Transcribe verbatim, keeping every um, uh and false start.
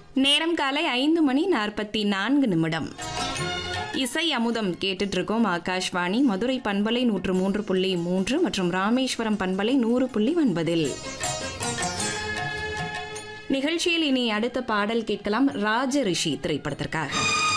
நேரம் காலை ஐந்து மணி நாற்பத்தி நான்கு நிமிடம். இசை அமுதம் கேட்டுட்டு இருக்கோம். ஆகாஷ்வாணி மதுரை பண்பலை நூற்று மூன்று புள்ளி மூன்று மற்றும் ராமேஸ்வரம் பண்பலை நூறு புள்ளி ஒன்பதில். நிகழ்ச்சியில் இனி அடுத்த பாடல் கேட்கலாம். ராஜ ரிஷி திரைப்படத்திற்காக.